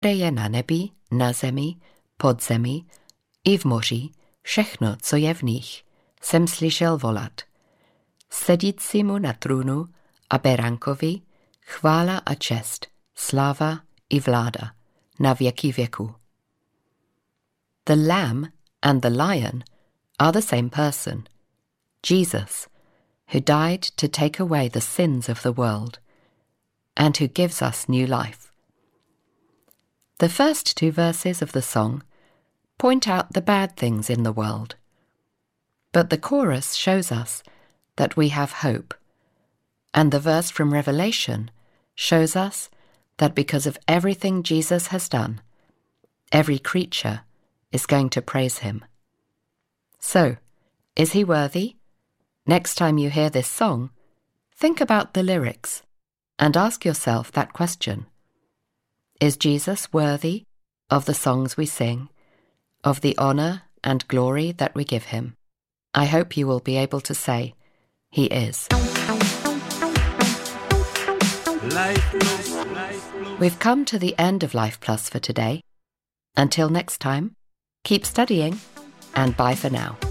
je na nebi, na zemi, pod zemi, i v moři, všechno, co je v nich, jsem slyšel volat. Sedícímu na trůnu a beránkovi, chvála a čest, sláva i vláda, na věky věků. The lamb and the lion are the same person, Jesus, who died to take away the sins of the world, and who gives us new life. The first two verses of the song point out the bad things in the world, but the chorus shows us that we have hope, and the verse from Revelation shows us that because of everything Jesus has done, every creature is going to praise him. So, is he worthy? Next time you hear this song, think about the lyrics and ask yourself that question. Is Jesus worthy of the songs we sing, of the honor and glory that we give him? I hope you will be able to say, he is. We've come to the end of Life Plus for today. Until next time, keep studying and bye for now.